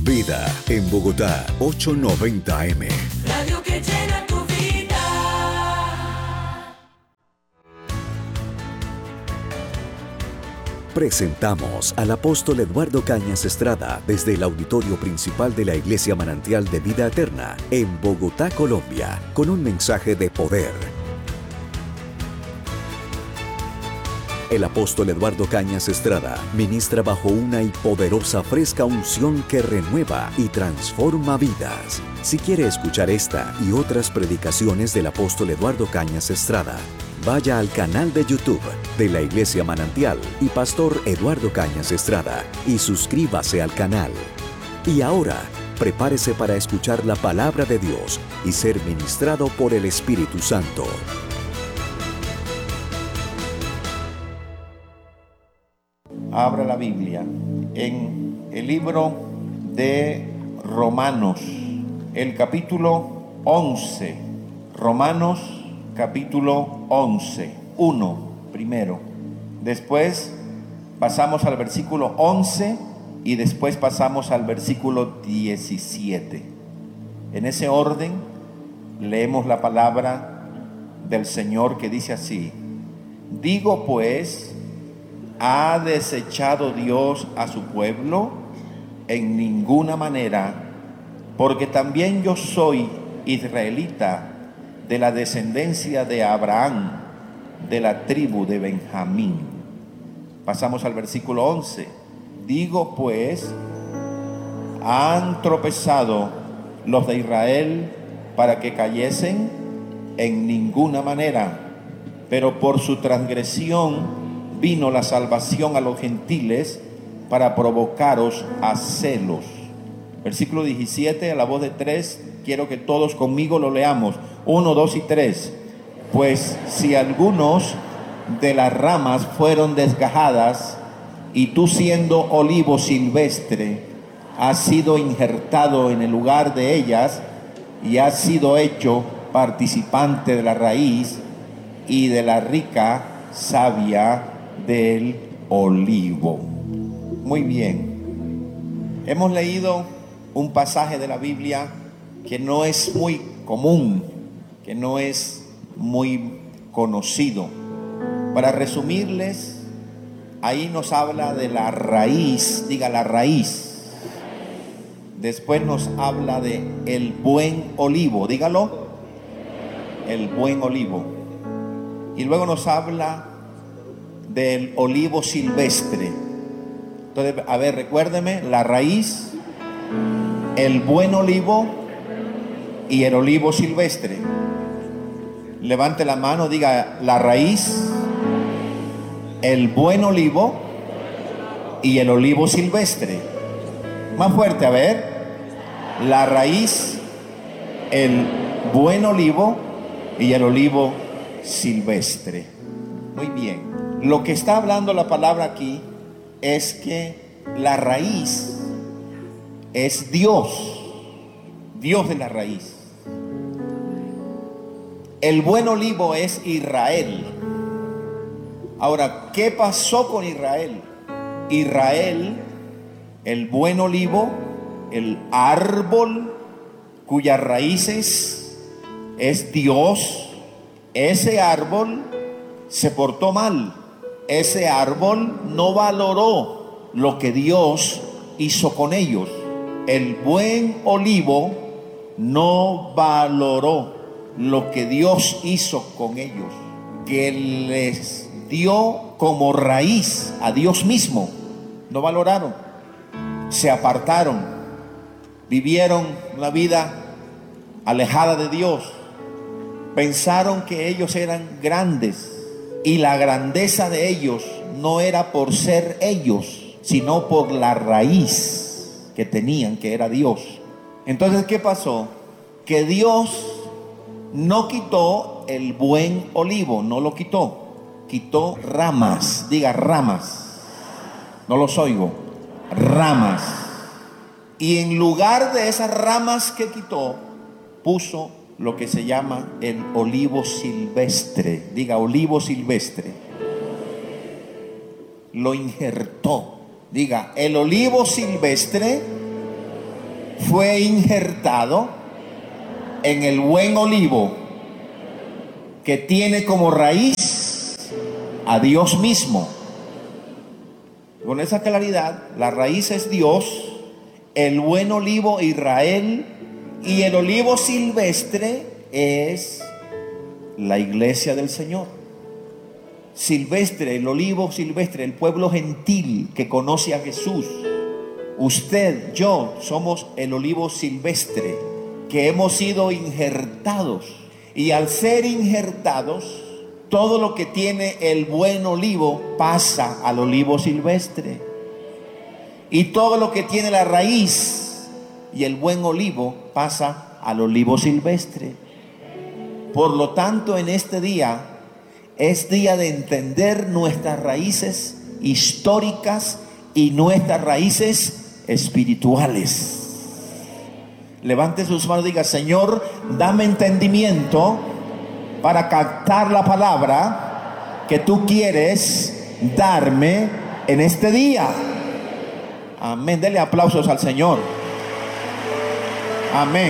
Vida en Bogotá, 890 AM. Radio que llena tu vida. Presentamos al apóstol Eduardo Cañas Estrada desde el auditorio principal de la Iglesia Manantial de Vida Eterna en Bogotá, Colombia, con un mensaje de poder. El apóstol Eduardo Cañas Estrada ministra bajo una y poderosa fresca unción que renueva y transforma vidas. Si quiere escuchar esta y otras predicaciones del apóstol Eduardo Cañas Estrada, vaya al canal de YouTube de la Iglesia Manantial y Pastor Eduardo Cañas Estrada y suscríbase al canal. Y ahora, prepárese para escuchar la palabra de Dios y ser ministrado por el Espíritu Santo. Abra la Biblia en el libro de Romanos, el capítulo 11. Romanos, capítulo 11. 1 primero. Después pasamos al versículo 11 y después pasamos al versículo 17. En ese orden leemos la palabra del Señor que dice así: digo pues, ¿ha desechado Dios a su pueblo? En ninguna manera, porque también yo soy israelita, de la descendencia de Abraham, de la tribu de Benjamín. Pasamos al versículo 11. Digo pues, ¿han tropezado los de Israel para que cayesen? En ninguna manera, pero por su transgresión vino la salvación a los gentiles para provocaros a celos. Versículo 17, a la voz de 3, quiero que todos conmigo lo leamos. 1, 2 y 3. Pues si algunos de las ramas fueron desgajadas, y tú siendo olivo silvestre, has sido injertado en el lugar de ellas, y has sido hecho participante de la raíz y de la rica savia del olivo. Muy bien. Hemos leído un pasaje de la Biblia que no es muy común, que no es muy conocido. Para resumirles, ahí nos habla de la raíz, diga la raíz. Después nos habla de el buen olivo, dígalo, el buen olivo. Y luego nos habla del olivo silvestre. Entonces, a ver, recuérdeme, la raíz, el buen olivo y el olivo silvestre. Levante la mano, diga la raíz, el buen olivo y el olivo silvestre. Más fuerte, a ver. La raíz, el buen olivo y el olivo silvestre. Muy bien. Lo que está hablando la palabra aquí es que la raíz es Dios, Dios de la raíz. El buen olivo es Israel. Ahora, ¿qué pasó con Israel? Israel, el buen olivo, el árbol cuyas raíces es Dios, ese árbol se portó mal. Ese árbol no valoró lo que Dios hizo con ellos. El buen olivo no valoró lo que Dios hizo con ellos, que les dio como raíz a Dios mismo. No valoraron, se apartaron, vivieron una vida alejada de Dios, pensaron que ellos eran grandes. Y la grandeza de ellos no era por ser ellos, sino por la raíz que tenían, que era Dios. Entonces, ¿qué pasó? Que Dios no quitó el buen olivo, no lo quitó. Quitó ramas, diga ramas. No los oigo. Ramas. Y en lugar de esas ramas que quitó, puso lo que se llama el olivo silvestre. Diga olivo silvestre. Lo injertó. Diga, el olivo silvestre fue injertado en el buen olivo que tiene como raíz a Dios mismo. Con esa claridad, la raíz es Dios, el buen olivo Israel, y el olivo silvestre es la iglesia del Señor. Silvestre, el olivo silvestre, el pueblo gentil que conoce a Jesús. Usted, yo, somos el olivo silvestre que hemos sido injertados. Y al ser injertados, todo lo que tiene el buen olivo pasa al olivo silvestre. Y todo lo que tiene la raíz y el buen olivo pasa al olivo silvestre. Por lo tanto, en este día es día de entender nuestras raíces históricas y nuestras raíces espirituales. Levante sus manos y diga: Señor, dame entendimiento para captar la palabra que tú quieres darme en este día. Amén. Dele aplausos al Señor. Amén.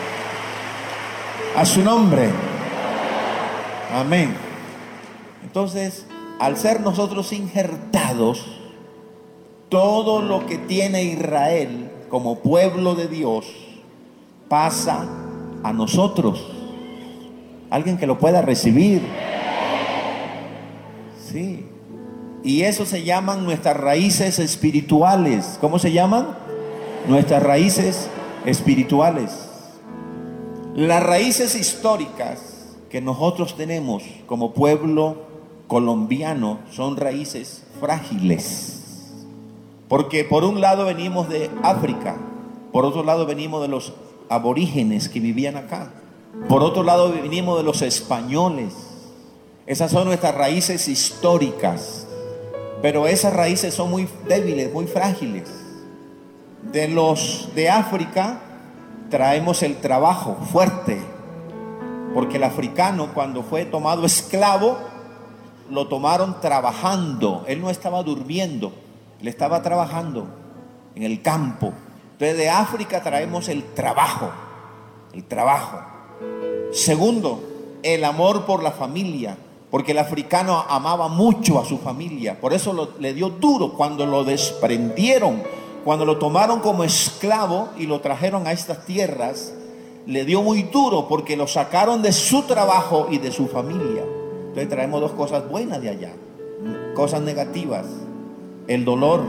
A su nombre. Amén. Entonces, al ser nosotros injertados, todo lo que tiene Israel como pueblo de Dios pasa a nosotros. Alguien que lo pueda recibir. Sí. Y eso se llaman nuestras raíces espirituales. ¿Cómo se llaman? Nuestras raíces espirituales. Las raíces históricas que nosotros tenemos como pueblo colombiano son raíces frágiles, porque por un lado venimos de África, por otro lado venimos de los aborígenes que vivían acá, por otro lado venimos de los españoles. Esas son nuestras raíces históricas, pero esas raíces son muy débiles, muy frágiles. De los de África traemos el trabajo fuerte, porque el africano, cuando fue tomado esclavo, lo tomaron trabajando. Él no estaba durmiendo, él estaba trabajando en el campo. Entonces de África traemos el trabajo, el trabajo. Segundo, el amor por la familia, porque el africano amaba mucho a su familia. Por eso le dio duro cuando lo desprendieron, cuando lo tomaron como esclavo y lo trajeron a estas tierras. Le dio muy duro porque lo sacaron de su trabajo y de su familia. Entonces traemos dos cosas buenas de allá, cosas negativas: el dolor,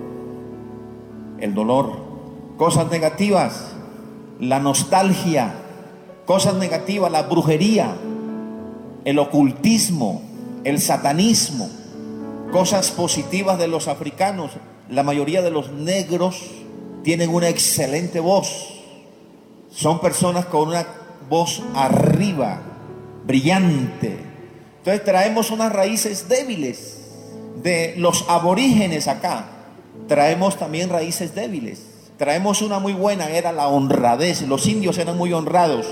cosas negativas, la nostalgia, cosas negativas, la brujería, el ocultismo, el satanismo. Cosas positivas de los africanos: la mayoría de los negros tienen una excelente voz. Son personas con una voz arriba, brillante. Entonces traemos unas raíces débiles. De los aborígenes acá traemos también raíces débiles. Traemos una muy buena, era la honradez. Los indios eran muy honrados,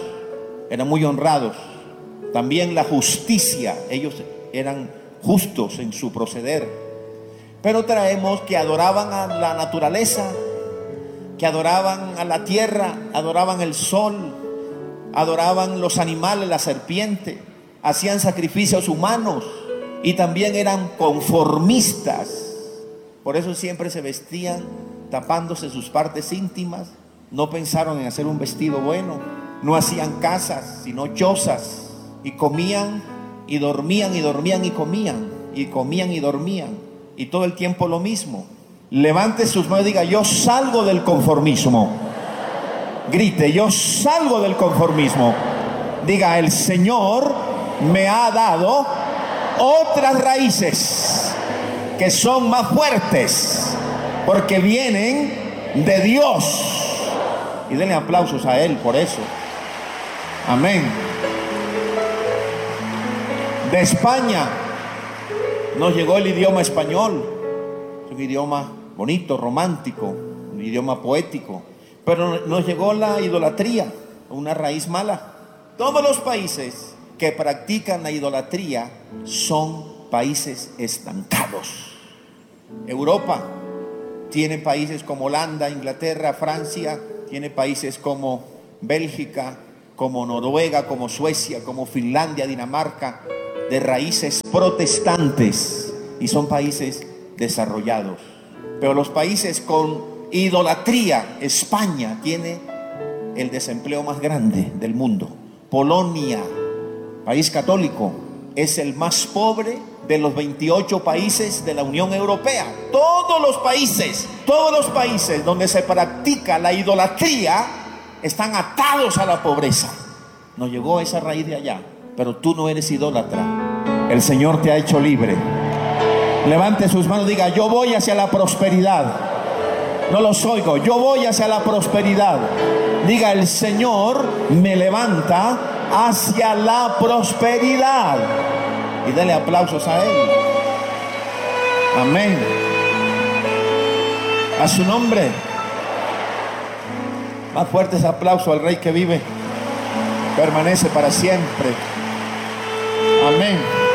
También la justicia, ellos eran justos en su proceder. Pero traemos que adoraban a la naturaleza, que adoraban a la tierra, adoraban el sol, adoraban los animales, la serpiente, hacían sacrificios humanos y también eran conformistas. Por eso siempre se vestían tapándose sus partes íntimas. No pensaron en hacer un vestido bueno, no hacían casas sino chozas, y comían y dormían y dormían y comían y comían y dormían, y todo el tiempo lo mismo. Levante sus manos y diga: yo salgo del conformismo. Grite: yo salgo del conformismo. Diga: el Señor me ha dado otras raíces que son más fuertes, porque vienen de Dios. Y denle aplausos a Él por eso. Amén. De España nos llegó el idioma español. Es un idioma bonito, romántico, un idioma poético, pero nos llegó la idolatría, una raíz mala. Todos los países que practican la idolatría son países estancados. Europa tiene países como Holanda, Inglaterra, Francia, tiene países como Bélgica, como Noruega, como Suecia, como Finlandia, Dinamarca, de raíces protestantes, y son países desarrollados. Pero los países con idolatría, España tiene el desempleo más grande del mundo. Polonia, país católico, es el más pobre de los 28 países de la Unión Europea. Todos los países donde se practica la idolatría están atados a la pobreza. Nos llegó esa raíz de allá, pero tú no eres idólatra. El Señor te ha hecho libre. Levante sus manos, diga: yo voy hacia la prosperidad. No los oigo. Yo voy hacia la prosperidad. Diga: el Señor me levanta hacia la prosperidad. Y dele aplausos a Él. Amén. A su nombre. Más fuerte ese aplauso al Rey que vive, permanece para siempre. Amén.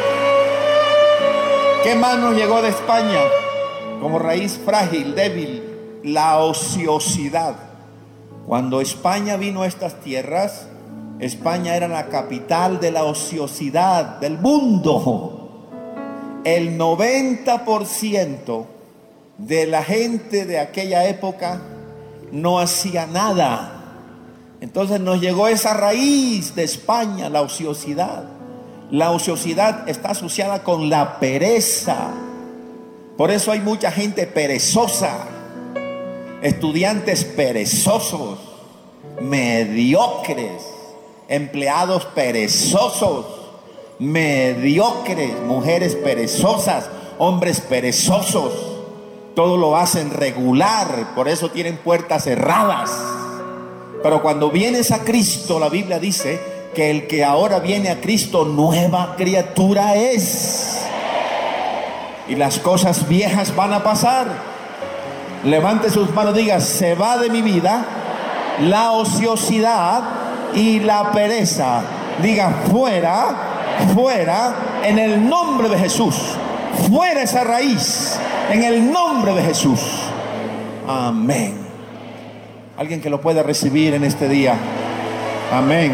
¿Qué más nos llegó de España? Como raíz frágil, débil, la ociosidad. Cuando España vino a estas tierras, España era la capital de la ociosidad del mundo. El 90% de la gente de aquella época no hacía nada. Entonces nos llegó esa raíz de España, la ociosidad. La ociosidad está asociada con la pereza. Por eso hay mucha gente perezosa, estudiantes perezosos, mediocres, empleados perezosos, mediocres, mujeres perezosas, hombres perezosos. Todo lo hacen regular, por eso tienen puertas cerradas. Pero cuando vienes a Cristo, la Biblia dice que el que ahora viene a Cristo, nueva criatura es. Y las cosas viejas van a pasar. Levante sus manos, diga: se va de mi vida la ociosidad y la pereza. Diga: fuera, fuera, en el nombre de Jesús. Fuera esa raíz, en el nombre de Jesús. Amén. Alguien que lo pueda recibir en este día. Amén.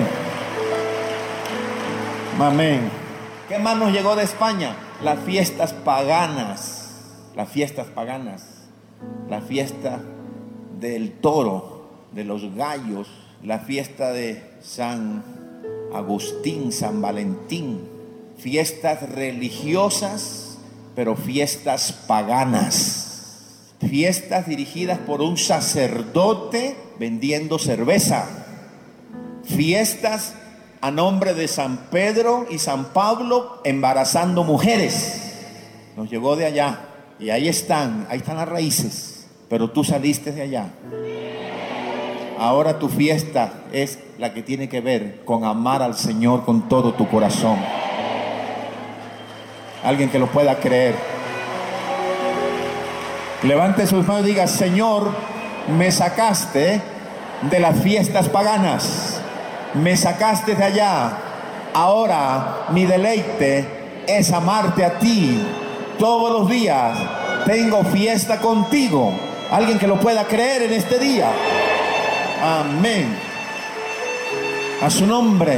Amén. ¿Qué más nos llegó de España? Las fiestas paganas. Las fiestas paganas. La fiesta del toro, de los gallos. La fiesta de San Agustín, San Valentín. Fiestas religiosas, pero fiestas paganas. Fiestas dirigidas por un sacerdote vendiendo cerveza. Fiestas a nombre de San Pedro y San Pablo embarazando mujeres. Nos llegó de allá. Y ahí están las raíces. Pero tú saliste de allá. Ahora tu fiesta es la que tiene que ver con amar al Señor con todo tu corazón. Alguien que lo pueda creer. Levante sus manos y diga: Señor, me sacaste de las fiestas paganas. Me sacaste de allá. Ahora mi deleite es amarte a ti. Todos los días tengo fiesta contigo. Alguien que lo pueda creer en este día. Amén. A su nombre.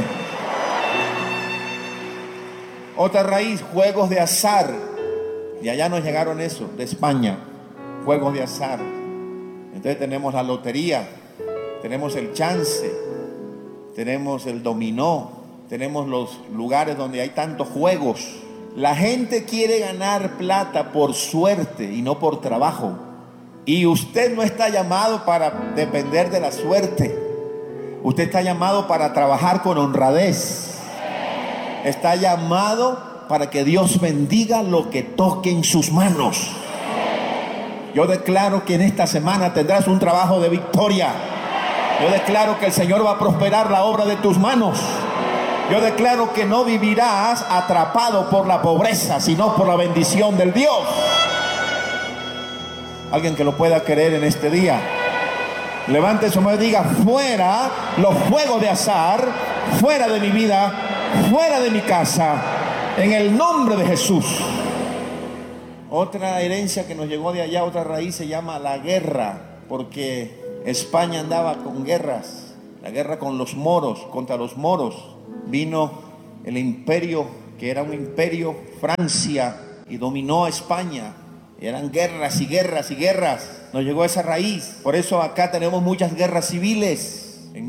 Otra raíz, juegos de azar. De allá nos llegaron eso, de España. Juegos de azar. Entonces tenemos la lotería, tenemos el chance, tenemos el dominó, tenemos los lugares donde hay tantos juegos. La gente quiere ganar plata por suerte y no por trabajo. Y usted no está llamado para depender de la suerte. Usted está llamado para trabajar con honradez. Está llamado para que Dios bendiga lo que toque en sus manos. Yo declaro que en esta semana tendrás un trabajo de victoria. Yo declaro que el Señor va a prosperar la obra de tus manos. Yo declaro que no vivirás atrapado por la pobreza, sino por la bendición del Dios. Alguien que lo pueda creer en este día. Levante su mano y diga: fuera los juegos de azar, fuera de mi vida, fuera de mi casa, en el nombre de Jesús. Otra herencia que nos llegó de allá, otra raíz, se llama la guerra, porque España andaba con guerras, la guerra con los moros, contra los moros. Vino el imperio, que era un imperio, Francia, y dominó a España. Eran guerras y guerras y guerras. Nos llegó esa raíz. Por eso acá tenemos muchas guerras civiles. En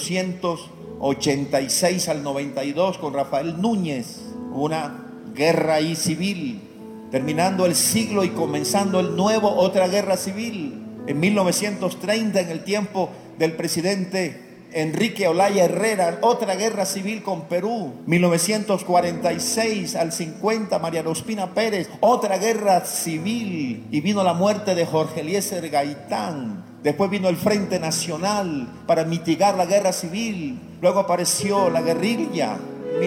1886 al 92, con Rafael Núñez, una guerra ahí civil. Terminando el siglo y comenzando el nuevo, otra guerra civil. En 1930, en el tiempo del presidente Enrique Olaya Herrera, otra guerra civil con Perú. 1946 al 50, Mariano Ospina Pérez, otra guerra civil. Y vino la muerte de Jorge Eliezer Gaitán. Después vino el Frente Nacional para mitigar la guerra civil. Luego apareció la guerrilla.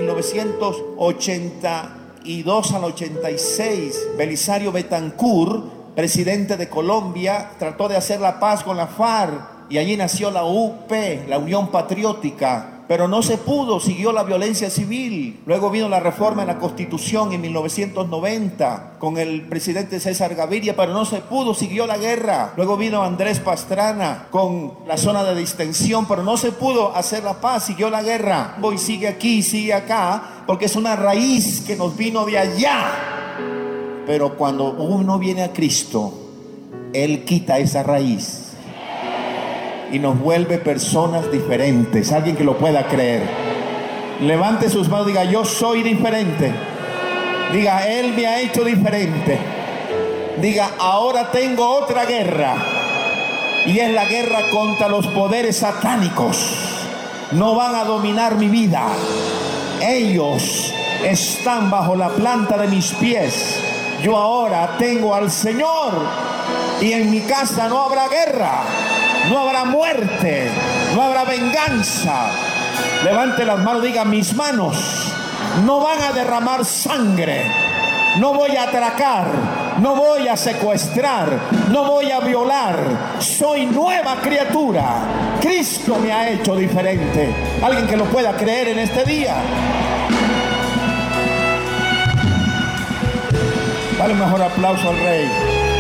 1982 al 86, Belisario Betancur, presidente de Colombia, trató de hacer la paz con la FARC. Y allí nació la UP, la Unión Patriótica, pero no se pudo, siguió la violencia civil. Luego vino la reforma en la Constitución en 1990 con el presidente César Gaviria, pero no se pudo, siguió la guerra. Luego vino Andrés Pastrana con la zona de distensión, pero no se pudo hacer la paz, siguió la guerra. Hoy sigue aquí, sigue acá, porque es una raíz que nos vino de allá. Pero cuando uno viene a Cristo, Él quita esa raíz y nos vuelve personas diferentes. Alguien que lo pueda creer. Levante sus manos, diga: yo soy diferente. Diga: Él me ha hecho diferente. Diga: ahora tengo otra guerra, y es la guerra contra los poderes satánicos. No van a dominar mi vida. Ellos están bajo la planta de mis pies. Yo ahora tengo al Señor, y en mi casa no habrá guerra, no habrá muerte, no habrá venganza. Levante las manos, diga: mis manos no van a derramar sangre, no voy a atracar, no voy a secuestrar, no voy a violar. Soy nueva criatura. Cristo me ha hecho diferente. Alguien que lo pueda creer en este día. Dale un mejor aplauso al Rey.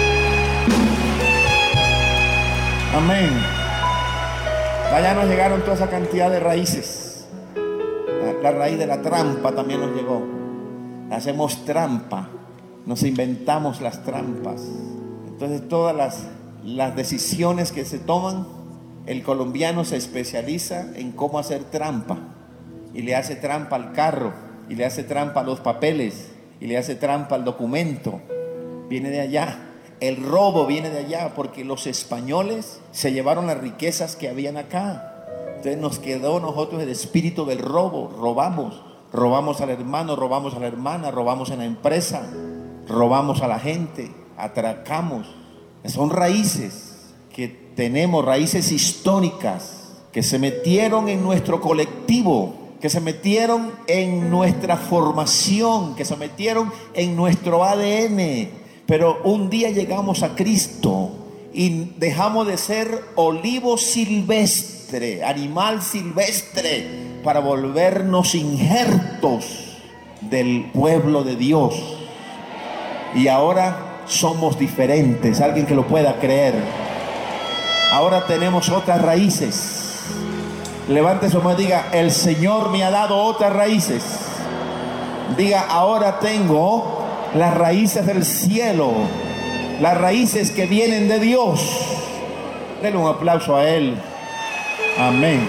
Amén. Allá nos llegaron toda esa cantidad de raíces. La raíz de la trampa también nos llegó. Hacemos trampa, nos inventamos las trampas. Entonces todas las decisiones que se toman, el colombiano se especializa en cómo hacer trampa. Y le hace trampa al carro, y le hace trampa a los papeles, y le hace trampa al documento. Viene de allá. El robo viene de allá, porque los españoles se llevaron las riquezas que habían acá. Entonces nos quedó nosotros el espíritu del robo. Robamos al hermano, robamos a la hermana, robamos en la empresa, robamos a la gente, atracamos. Son raíces que tenemos, raíces históricas que se metieron en nuestro colectivo, que se metieron en nuestra formación, que se metieron en nuestro ADN. Pero un día llegamos a Cristo y dejamos de ser olivo silvestre, animal silvestre, para volvernos injertos del pueblo de Dios. Y ahora somos diferentes. Alguien que lo pueda creer. Ahora tenemos otras raíces. Levante su mano y diga: el Señor me ha dado otras raíces. Diga: ahora tengo las raíces del cielo, las raíces que vienen de Dios. Denle un aplauso a Él. Amén.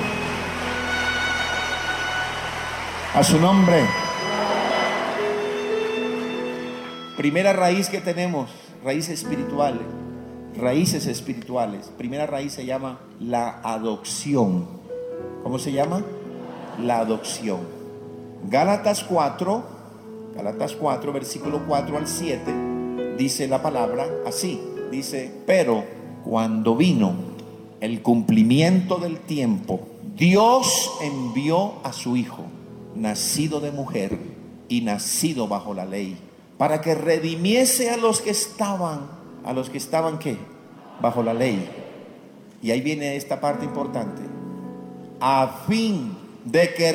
A su nombre. Primera raíz que tenemos, raíces espirituales. Raíces espirituales. Primera raíz se llama la adopción. ¿Cómo se llama? La adopción. Gálatas 4, versículo 4 al 7, dice la palabra así. Dice: pero cuando vino el cumplimiento del tiempo, Dios envió a su Hijo, nacido de mujer y nacido bajo la ley, para que redimiese a los que estaban ¿qué? Bajo la ley. Y ahí viene esta parte importante: a fin de que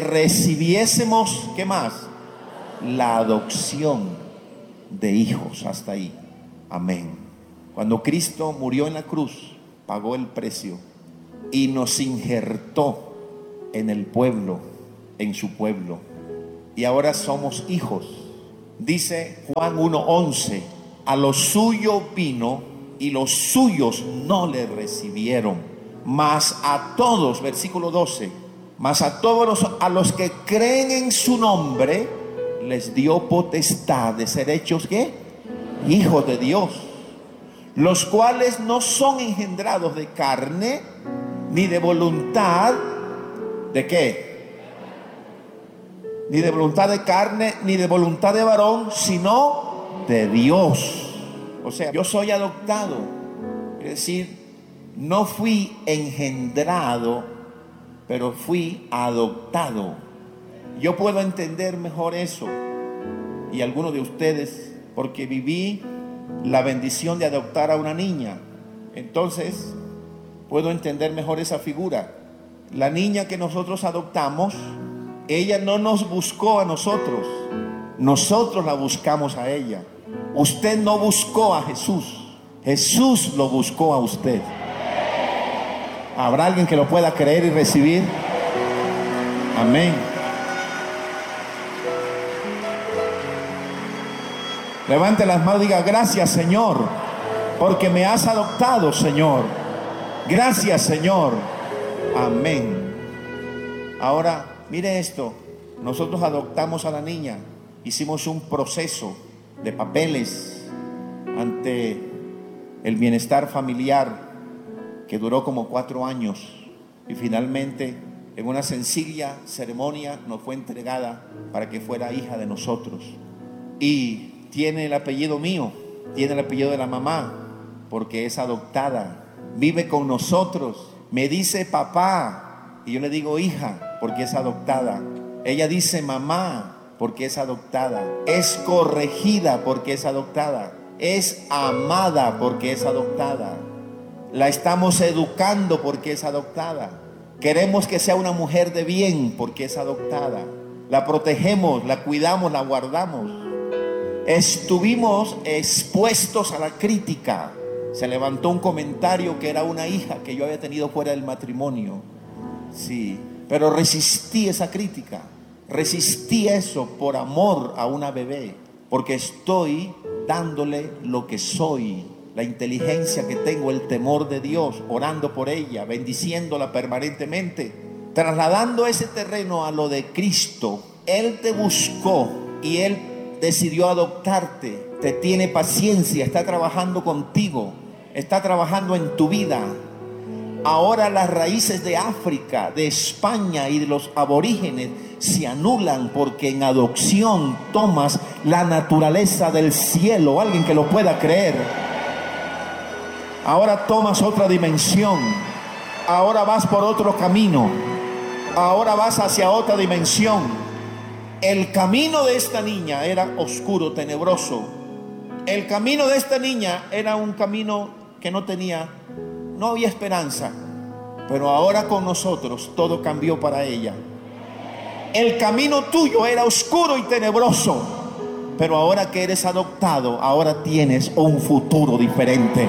recibiésemos, ¿qué más? La adopción de hijos. Hasta ahí. Amén. Cuando Cristo murió en la cruz, pagó el precio y nos injertó en el pueblo, en su pueblo. Y ahora somos hijos. Dice Juan 1:11, a los suyos vino y los suyos no le recibieron. Mas a todos, versículo 12, mas a todos a los que creen en su nombre, les dio potestad de ser hechos, ¿qué? Hijos de Dios, los cuales no son engendrados de carne, ni de voluntad, ¿de qué? Ni de voluntad de carne, ni de voluntad de varón, sino de Dios. O sea, yo soy adoptado. Es decir, no fui engendrado, pero fui adoptado. Yo puedo entender mejor eso, y algunos de ustedes, porque viví la bendición de adoptar a una niña. Entonces puedo entender mejor esa figura. La niña que nosotros adoptamos, ella no nos buscó a nosotros, nosotros la buscamos a ella. Usted no buscó a Jesús, Jesús lo buscó a usted. ¿Habrá alguien que lo pueda creer y recibir? Amén. Levante las manos y diga: gracias, Señor, porque me has adoptado, Señor. Gracias, Señor. Amén. Ahora, mire esto. Nosotros adoptamos a la niña. Hicimos un proceso de papeles ante el bienestar familiar que duró como 4 años. Y finalmente, en una sencilla ceremonia, nos fue entregada para que fuera hija de nosotros. Y tiene el apellido mío, tiene el apellido de la mamá, porque es adoptada. Vive con nosotros, me dice papá, y yo le digo hija, porque es adoptada. Ella dice mamá, porque es adoptada. Es corregida, porque es adoptada. Es amada, porque es adoptada. La estamos educando, porque es adoptada. Queremos que sea una mujer de bien, porque es adoptada. La protegemos, la cuidamos, la guardamos. Estuvimos expuestos a la crítica. Se levantó un comentario que era una hija que yo había tenido fuera del matrimonio. Sí, pero resistí esa crítica. Resistí eso por amor a una bebé, porque estoy dándole lo que soy, la inteligencia que tengo, el temor de Dios, orando por ella, bendiciéndola permanentemente, trasladando ese terreno a lo de Cristo. Él te buscó y Él decidió adoptarte, te tiene paciencia, está trabajando contigo, está trabajando en tu vida. Ahora las raíces de África, de España y de los aborígenes se anulan, porque en adopción tomas la naturaleza del cielo. Alguien que lo pueda creer. Ahora tomas otra dimensión, ahora vas por otro camino, ahora vas hacia otra dimensión. El camino de esta niña era oscuro, tenebroso. El camino de esta niña era un camino que no había esperanza. Pero ahora con nosotros todo cambió para ella. El camino tuyo era oscuro y tenebroso, pero ahora que eres adoptado, ahora tienes un futuro diferente.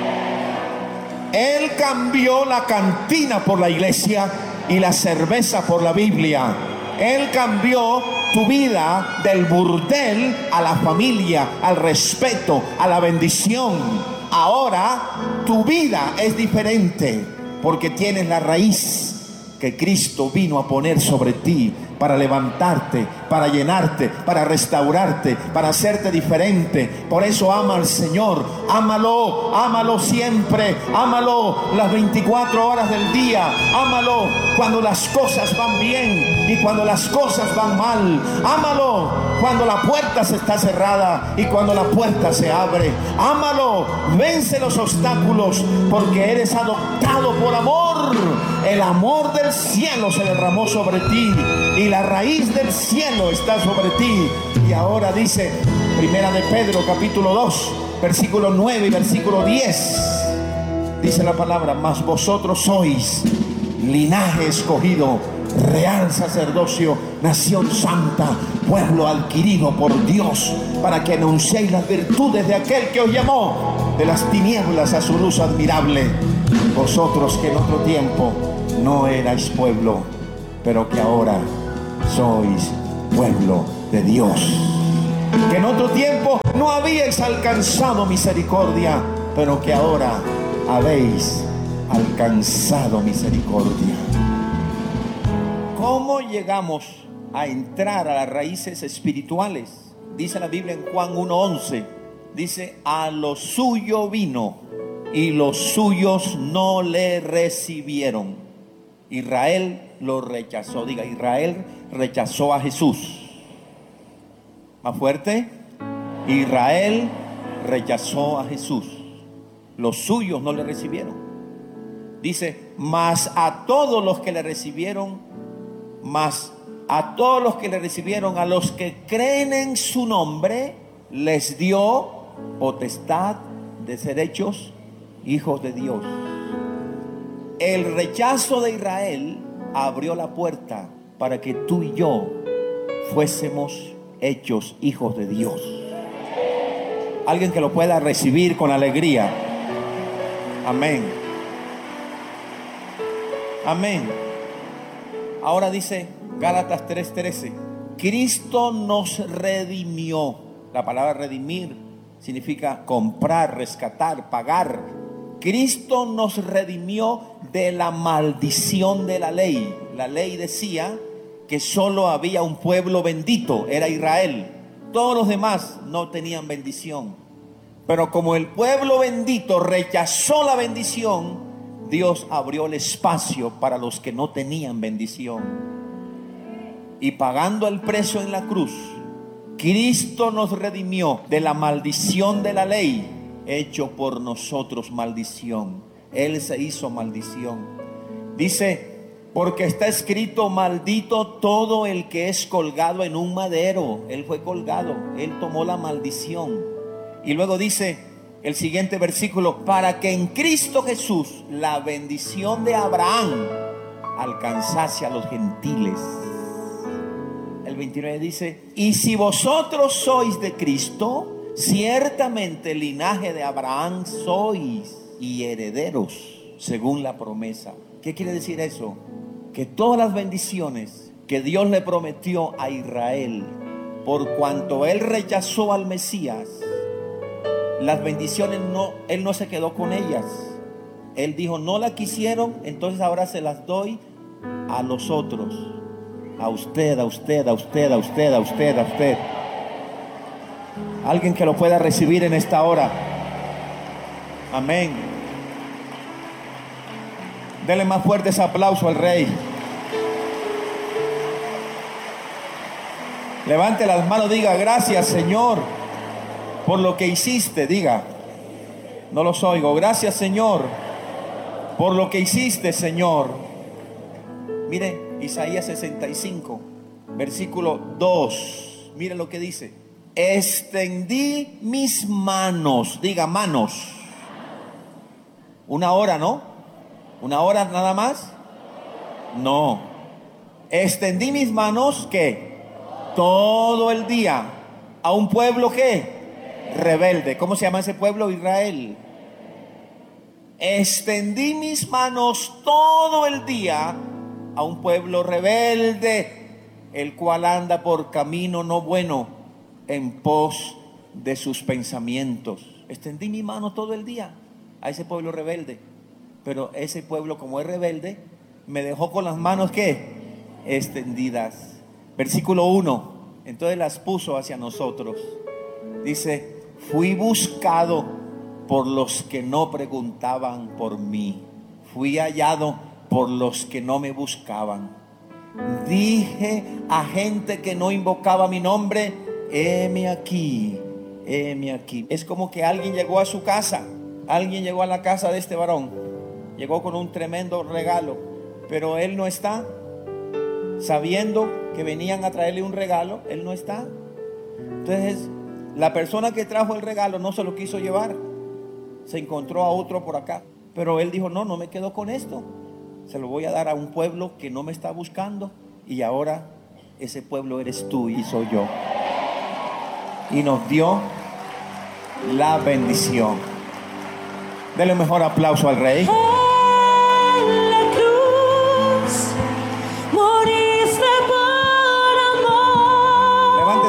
Él cambió la cantina por la iglesia y la cerveza por la Biblia. Él cambió tu vida del burdel a la familia, al respeto, a la bendición. Ahora tu vida es diferente, porque tienes la raíz que Cristo vino a poner sobre ti, para levantarte, para llenarte, para restaurarte, para hacerte diferente. Por eso ama al Señor, ámalo, ámalo siempre, ámalo las 24 horas del día, ámalo cuando las cosas van bien y cuando las cosas van mal, ámalo cuando la puerta se está cerrada y cuando la puerta se abre, ámalo, vence los obstáculos, porque eres adoptado por amor. El amor del cielo se derramó sobre ti y la raíz del cielo está sobre ti. Y ahora dice Primera de Pedro capítulo 2 versículo 9 y versículo 10, dice la palabra: mas vosotros sois linaje escogido, real sacerdocio, nación santa, pueblo adquirido por Dios, para que anunciéis las virtudes de aquel que os llamó de las tinieblas a su luz admirable. Vosotros que en otro tiempo no erais pueblo, pero que ahora sois pueblo de Dios. Que en otro tiempo no habíais alcanzado misericordia, pero que ahora habéis alcanzado misericordia. ¿Cómo llegamos a entrar a las raíces espirituales? Dice la Biblia en Juan 1:11, dice: a lo suyo vino y los suyos no le recibieron. Israel lo rechazó. Diga, Israel rechazó a Jesús. Más fuerte. Israel rechazó a Jesús. Los suyos no le recibieron. Dice: mas a todos los que le recibieron, a los que creen en su nombre, les dio potestad de ser hechos hijos de Dios. El rechazo de Israel abrió la puerta para que tú y yo fuésemos hechos hijos de Dios. Alguien que lo pueda recibir con alegría. Amén. Amén. Ahora dice Gálatas 3:13: Cristo nos redimió. La palabra redimir significa comprar, rescatar, pagar. Cristo nos redimió de la maldición de la ley. La ley decía que solo había un pueblo bendito, era Israel. Todos los demás no tenían bendición. Pero como el pueblo bendito rechazó la bendición, Dios abrió el espacio para los que no tenían bendición. Y pagando el precio en la cruz, Cristo nos redimió de la maldición de la ley, hecho por nosotros maldición. Él se hizo maldición. Dice: porque está escrito: maldito todo el que es colgado en un madero. Él fue colgado, Él tomó la maldición. Y luego dice el siguiente versículo: para que en Cristo Jesús la bendición de Abraham alcanzase a los gentiles. El 29 dice: y si vosotros sois de Cristo, ciertamente linaje de Abraham sois y herederos según la promesa. ¿Qué quiere decir eso? Que todas las bendiciones que Dios le prometió a Israel, por cuanto él rechazó al Mesías, las bendiciones él no se quedó con ellas. Él dijo: no la quisieron, entonces ahora se las doy a los otros. A usted, a usted, a usted, a usted, a usted, a usted. Alguien que lo pueda recibir en esta hora. Amén. Dele más fuerte ese aplauso al Rey. Levante las manos, diga: gracias, Señor, por lo que hiciste. Diga, no los oigo. Gracias, Señor, por lo que hiciste, Señor. Mire Isaías 65, versículo 2. Mire lo que dice: extendí mis manos. Diga, manos. Una hora, ¿no? ¿Una hora nada más? No. Extendí mis manos, ¿qué? Todo el día. A un pueblo, ¿qué? Rebelde. ¿Cómo se llama ese pueblo? Israel. Extendí mis manos todo el día a un pueblo rebelde, el cual anda por camino no bueno, en pos de sus pensamientos. Extendí mi mano todo el día a ese pueblo rebelde, pero ese pueblo, como es rebelde, me dejó con las manos, ¿qué? Extendidas. Versículo 1, entonces las puso hacia nosotros. Dice: fui buscado por los que no preguntaban por mí, fui hallado por los que no me buscaban. Dije a gente que no invocaba mi nombre: heme aquí, heme aquí. Es como que alguien llegó a su casa, alguien llegó a la casa de este varón, llegó con un tremendo regalo, pero él no está. Sabiendo que venían a traerle un regalo, él no está. Entonces la persona que trajo el regalo no se lo quiso llevar, se encontró a otro por acá, pero él dijo: no me quedo con esto. Se lo voy a dar a un pueblo que no me está buscando y ahora ese pueblo eres tú y soy yo. Y nos dio la bendición. Dele un mejor aplauso al Rey.